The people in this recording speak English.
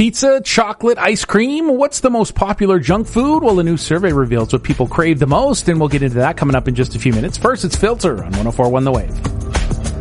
Pizza, chocolate, ice cream. What's the most popular junk food? Well, a new survey reveals what people crave the most, and we'll get into that coming up in just a few minutes. First, it's Filter on 104.1 The Wave.